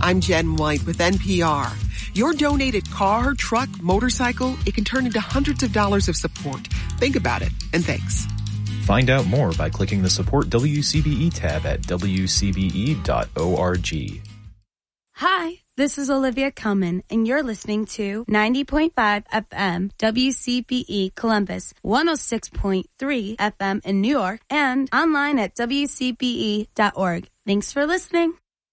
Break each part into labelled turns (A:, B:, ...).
A: I'm Jen White with NPR. Your donated car, truck, motorcycle, it can turn into hundreds of dollars of support. Think about it, and thanks.
B: Find out more by clicking the Support WCBE tab at wcbe.org.
C: Hi, this is Olivia Cummin, and you're listening to 90.5 FM WCBE Columbus, 106.3 FM in New York, and online at wcbe.org. Thanks for listening.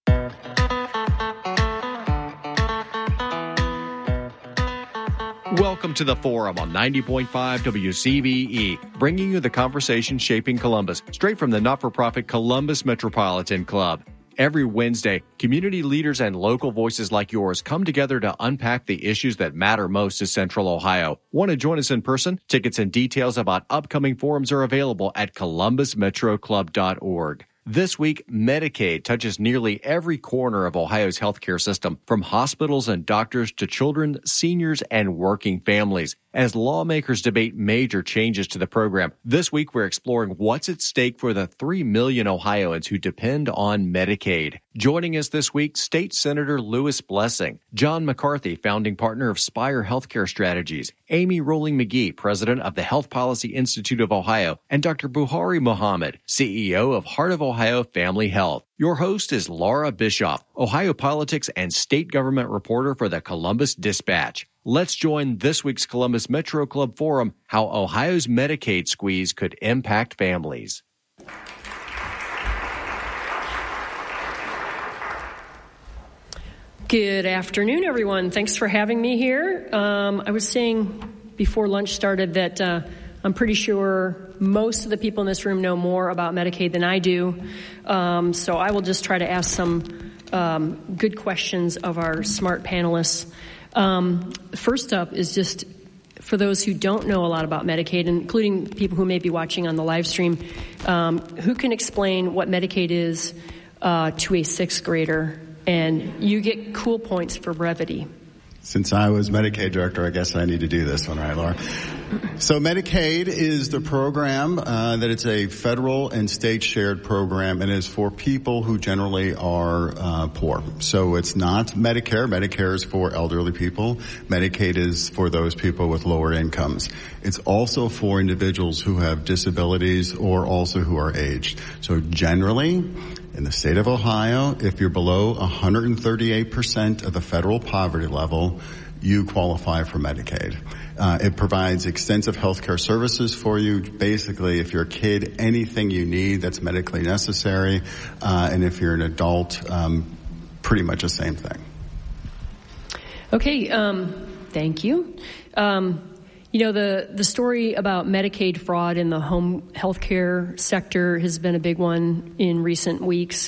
D: Welcome to the Forum on 90.5 WCBE, bringing you the conversation shaping Columbus, straight from the not-for-profit Columbus Metropolitan Club. Every Wednesday, community leaders and local voices like yours come together to unpack the issues that matter most to Central Ohio. Want to join us in person? Tickets and details about upcoming forums are available at columbusmetroclub.org. This week, Medicaid touches nearly every corner of Ohio's healthcare system, from hospitals and doctors to children, seniors, and working families. As lawmakers debate major changes to the program, this week we're exploring what's at stake for the 3 million Ohioans who depend on Medicaid. Joining us this week, State Senator Louis Blessing, John McCarthy, founding partner of Spire Healthcare Strategies, Amy Rolling McGee, president of the Health Policy Institute of Ohio, and Dr. Buhari Mohammed, CEO of Heart of Ohio Family Health. Your host is Laura Bischoff, Ohio politics and state government reporter for the Columbus Dispatch. Let's join this week's Columbus Metro Club Forum, how Ohio's Medicaid squeeze could impact families.
E: Good afternoon, everyone. Thanks for having me here. I was saying before lunch started that I'm pretty sure most of the people in this room know more about Medicaid than I do. So I will just try to ask some good questions of our smart panelists. First up is just for those who don't know a lot about Medicaid, including people who may be watching on the live stream, who can explain what Medicaid is to a sixth grader? And you get cool points for brevity.
F: Since I was Medicaid director, I guess I need to do this one, right, Laura? So Medicaid is the program that it's a federal and state shared program, and is for people who generally are poor. So it's not Medicare. Medicare is for elderly people. Medicaid is for those people with lower incomes. It's also for individuals who have disabilities or also who are aged. So generally, in the state of Ohio, if you're below 138% of the federal poverty level, you qualify for Medicaid. It provides extensive health care services for you. Basically, if you're a kid, anything you need that's medically necessary. And if you're an adult, pretty much the same thing.
E: Okay, thank you. You know, the story about Medicaid fraud in the home health care sector has been a big one in recent weeks.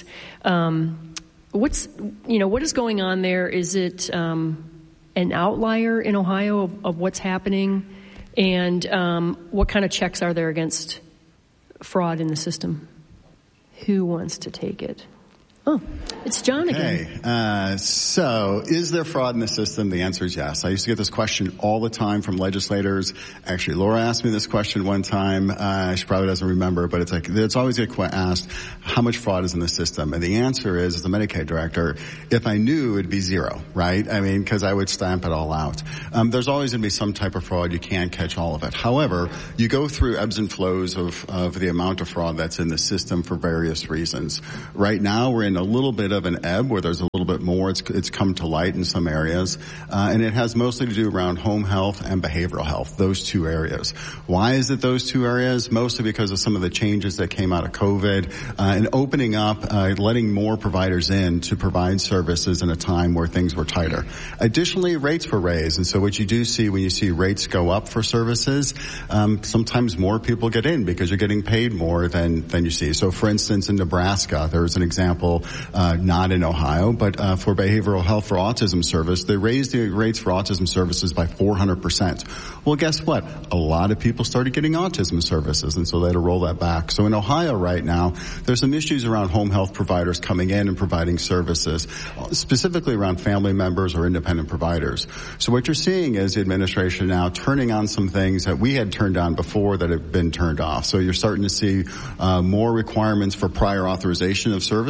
E: What is going on there? Is it an outlier in Ohio of what's happening? And what kind of checks are there against fraud in the system? Who wants to take it? Oh, it's John again.
F: Hey, so is there fraud in the system? The answer is yes. I used to get this question all the time from legislators. Actually, Laura asked me this question one time. She probably doesn't remember, but it's always get asked, how much fraud is in the system? And the answer is, as the Medicaid director, if I knew, it'd be zero, right? I mean, because I would stamp it all out. There's always going to be some type of fraud. You can't catch all of it. However, you go through ebbs and flows of the amount of fraud that's in the system for various reasons. Right now, we're in a little bit of an ebb where there's a little bit more. It's come to light in some areas. And it has mostly to do around home health and behavioral health, those two areas. Why is it those two areas? Mostly because of some of the changes that came out of COVID and opening up, letting more providers in to provide services in a time where things were tighter. Additionally, rates were raised. And so what you do see when you see rates go up for services, sometimes more people get in because you're getting paid more than you see. So for instance, in Nebraska, there was an example, not in Ohio, but for behavioral health for autism service, they raised the rates for autism services by 400%. Well, guess what? A lot of people started getting autism services, and so they had to roll that back. So in Ohio right now, there's some issues around home health providers coming in and providing services, specifically around family members or independent providers. So what you're seeing is the administration now turning on some things that we had turned on before that have been turned off. So you're starting to see more requirements for prior authorization of services if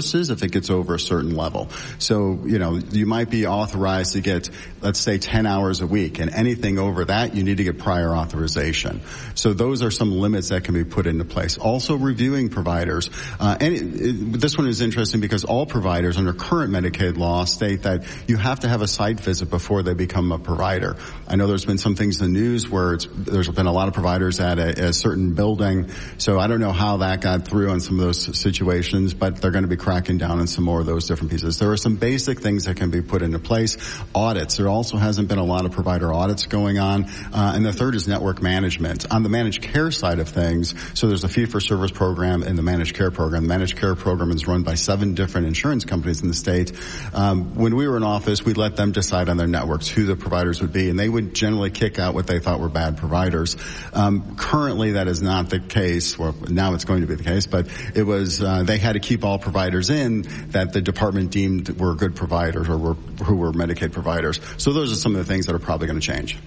F: it gets over a certain level. So, you might be authorized to get, let's say, 10 hours a week, and anything over that, you need to get prior authorization. So those are some limits that can be put into place. Also, reviewing providers. This one is interesting because all providers under current Medicaid law state that you have to have a site visit before they become a provider. I know there's been some things in the news where there's been a lot of providers at a certain building, so I don't know how that got through on some of those situations, but they're going to be cracking down on some more of those different pieces. There are some basic things that can be put into place. Audits. There also hasn't been a lot of provider audits going on. And the third is network management. On the managed care side of things, so there's a fee-for-service program and the managed care program. The managed care program is run by 7 different insurance companies in the state. When we were in office, we let them decide on their networks who the providers would be, and they would generally kick out what they thought were bad providers. Currently, that is not the case. Well, now it's going to be the case, but it was they had to keep all providers in that the department deemed were good providers or who were Medicaid providers. So those are some of the things that are probably going to change.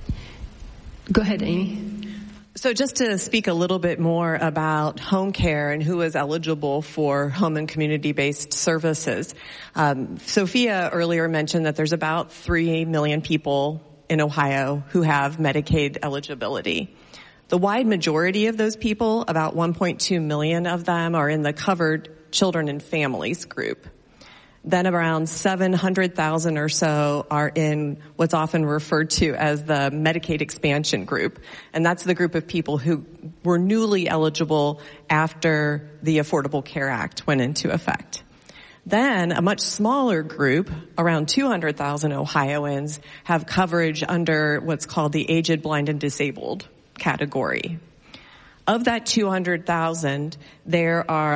E: Go ahead, Amy.
G: So just to speak a little bit more about home care and who is eligible for home and community-based services. Sophia earlier mentioned that there's about 3 million people in Ohio who have Medicaid eligibility. The wide majority of those people, about 1.2 million of them, are in the covered children and families group. Then around 700,000 or so are in what's often referred to as the Medicaid expansion group. And that's the group of people who were newly eligible after the Affordable Care Act went into effect. Then a much smaller group, around 200,000 Ohioans, have coverage under what's called the aged, blind, and disabled category. Of that 200,000, there are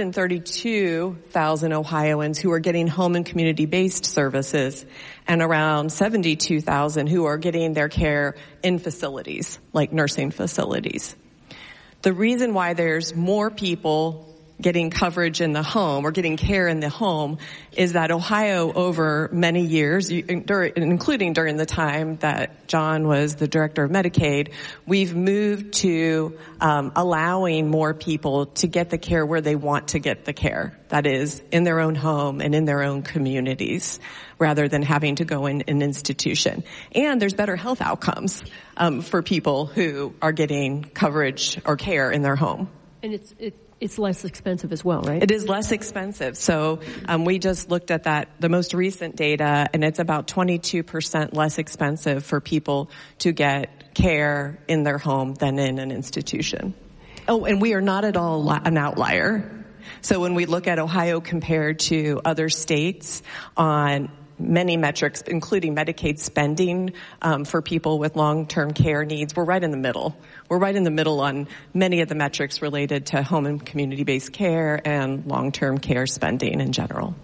G: 132,000 Ohioans who are getting home and community-based services and around 72,000 who are getting their care in facilities, like nursing facilities. The reason why there's more people getting coverage in the home or getting care in the home is that Ohio, over many years, including during the time that John was the director of Medicaid, we've moved to allowing more people to get the care where they want to get the care. That is, in their own home and in their own communities, rather than having to go in an institution. And there's better health outcomes for people who are getting coverage or care in their home.
E: And it's less expensive as well, right?
G: It is less expensive. So we just looked at the most recent data, and it's about 22% less expensive for people to get care in their home than in an institution. Oh, and we are not at all an outlier. So when we look at Ohio compared to other states on many metrics, including Medicaid spending for people with long-term care needs, we're right in the middle. We're right in the middle on many of the metrics related to home and community-based care and long-term care spending in general.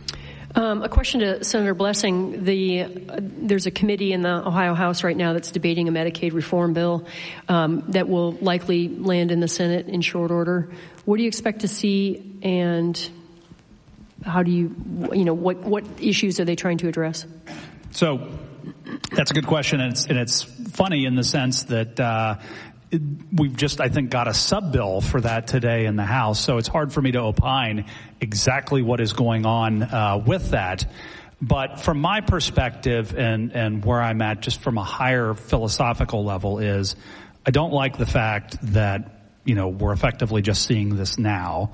E: A question to Senator Blessing. There's a committee in the Ohio House right now that's debating a Medicaid reform bill that will likely land in the Senate in short order. What do you expect to see, and how do what issues are they trying to address?
H: So that's a good question, and it's funny in the sense that we've just, I think, got a sub-bill for that today in the House, so it's hard for me to opine exactly what is going on with that. But from my perspective and where I'm at just from a higher philosophical level is I don't like the fact that, we're effectively just seeing this now.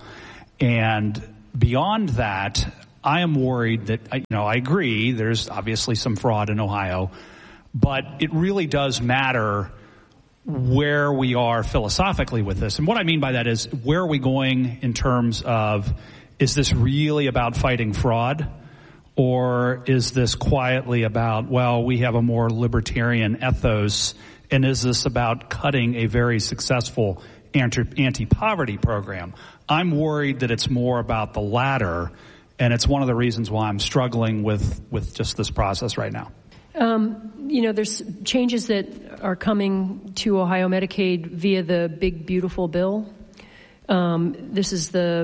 H: And beyond that, I am worried that, I agree there's obviously some fraud in Ohio, but it really does matter where we are philosophically with this. And what I mean by that is, where are we going in terms of, is this really about fighting fraud? Or is this quietly about, well, we have a more libertarian ethos, and is this about cutting a very successful anti-poverty program? I'm worried that it's more about the latter, and it's one of the reasons why I'm struggling with just this process right now.
E: There's changes that are coming to Ohio Medicaid via the Big Beautiful Bill. This is the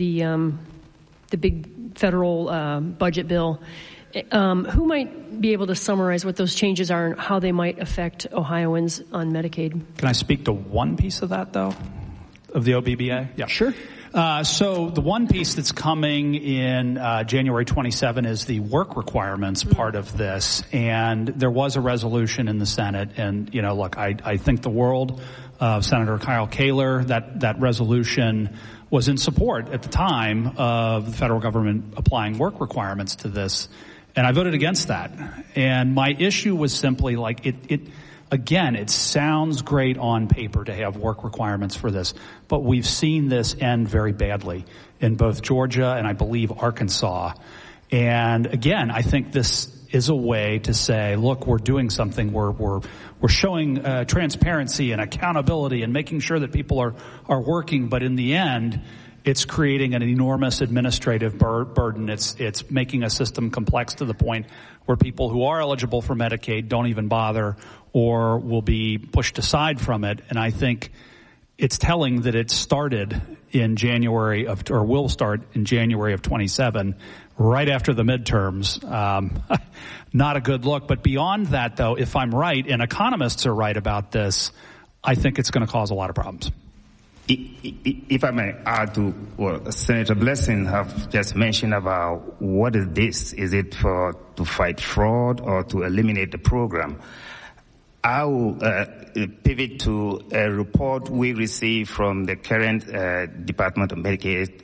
E: big federal budget bill. Who might be able to summarize what those changes are and how they might affect Ohioans on Medicaid?
H: Can I speak to one piece of that, though, of the OBBA? Yeah.
E: Sure.
H: So the one piece that's coming in January 27 is the work requirements part of this, and there was a resolution in the Senate. And look, I think the world of Senator Kyle Kaler. That resolution was in support at the time of the federal government applying work requirements to this, and I voted against that. And my issue was simply Again, it sounds great on paper to have work requirements for this, but we've seen this end very badly in both Georgia and I believe Arkansas. And again, I think this is a way to say, look, we're doing something. We're showing transparency and accountability and making sure that people are working. But in the end, it's creating an enormous administrative burden. It's making a system complex to the point where people who are eligible for Medicaid don't even bother or will be pushed aside from it. And I think it's telling that it started in January will start in January of 27, right after the midterms. Not a good look. But beyond that, though, if I'm right, and economists are right about this, I think it's going to cause a lot of problems.
I: If I may add to what Senator Blessing have just mentioned about what is this? Is it to fight fraud or to eliminate the program? I will pivot to a report we received from the current Department of Medicaid.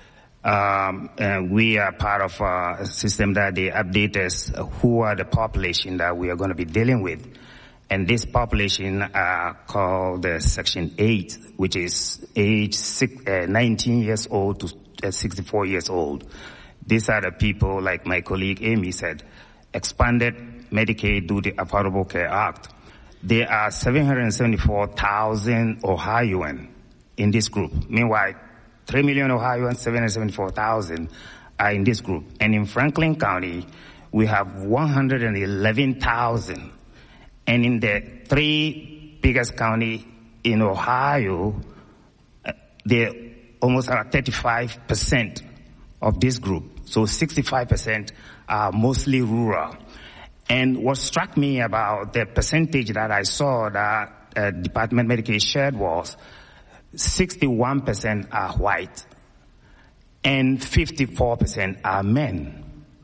I: And we are part of a system that they update us who are the population that we are going to be dealing with. And this population are called Section 8, which is age 19 years old to 64 years old. These are the people, like my colleague Amy said, expanded Medicaid due to the Affordable Care Act. There are 774,000 Ohioans in this group. Meanwhile, 3 million Ohioans, 774,000 are in this group. And in Franklin County, we have 111,000. And in the three biggest counties in Ohio, they almost are 35% of this group. So 65% are mostly rural. And what struck me about the percentage that I saw that Department of Medicaid shared was 61% are white and 54% are men.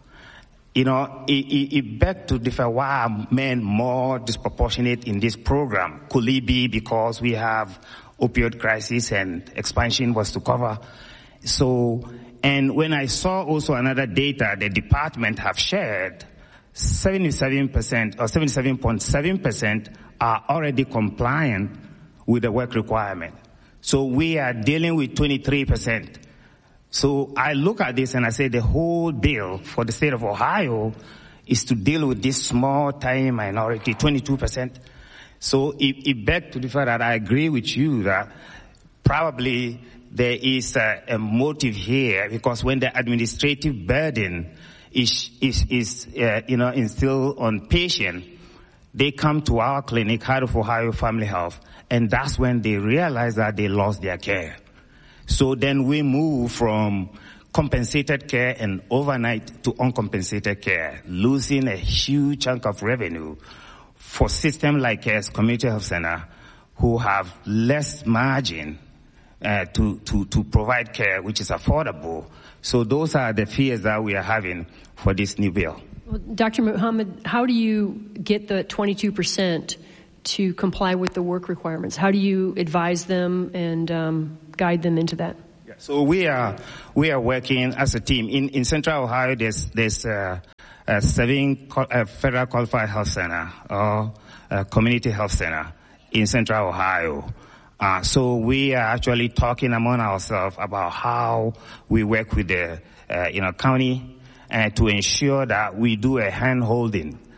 I: It begs to differ why are men more disproportionate in this program. Could it be because we have opioid crisis and expansion was to cover? So, and when I saw also another data the department have shared, 77% or 77.7% are already compliant with the work requirement. So we are dealing with 23%. So I look at this and I say the whole bill for the state of Ohio is to deal with this small, tiny minority, 22%. So it begs to differ that I agree with you that probably there is a motive here, because when the administrative burden is instilled on patient, they come to our clinic, Heart of Ohio Family Health, and that's when they realize that they lost their care. So then we move from compensated care and overnight to uncompensated care, losing a huge chunk of revenue for systems like Community Health Center, who have less margin to provide care which is affordable. So those are the fears that we are having for this new bill.
E: Well, Dr. Muhammad, how do you get the 22% to comply with the work requirements? How do you advise them and guide them into that?
I: Yeah, so we are working as a team in Central Ohio. There's 7 federal qualified health center or community health center in Central Ohio. So we are actually talking among ourselves about how we work with the county to ensure that we do a hand-holding